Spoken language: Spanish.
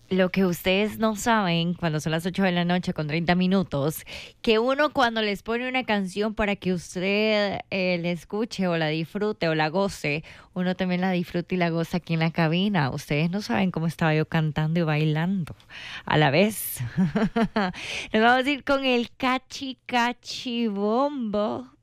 Lo que ustedes no saben cuando son las 8 de la noche con 30 minutos, que uno cuando les pone una canción para que usted la escuche o la disfrute o la goce, uno también la disfruta y la goza aquí en la cabina. Ustedes no saben cómo estaba yo cantando y bailando a la vez. Nos vamos a ir con el cachi cachi bombo.